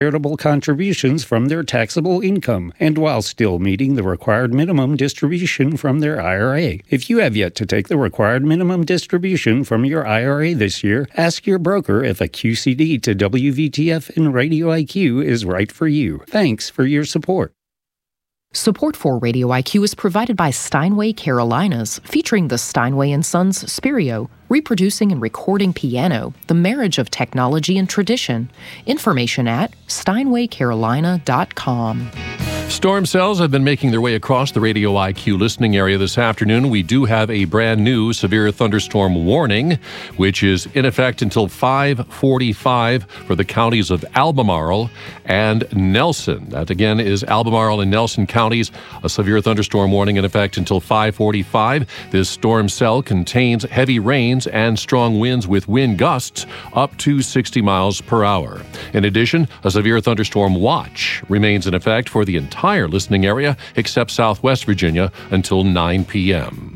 charitable contributions from their taxable income, and while still meeting the required minimum distribution from their IRA. If you have yet to take the required minimum distribution from your IRA this year, ask your broker if a QCD to WVTF and Radio IQ is right for you. Thanks for your support. Support for Radio IQ is provided by Steinway Carolinas, featuring the Steinway & Sons Spirio, reproducing and recording piano, the marriage of technology and tradition. Information at steinwaycarolina.com. Storm cells have been making their way across the Radio IQ listening area this afternoon. We do have a brand new severe thunderstorm warning, which is in effect until 5:45 for the counties of Albemarle and Nelson. That again is Albemarle and Nelson counties. A severe thunderstorm warning in effect until 5:45. This storm cell contains heavy rains and strong winds with wind gusts up to 60 miles per hour. In addition, a severe thunderstorm watch remains in effect for the entire listening area except Southwest Virginia until 9 p.m.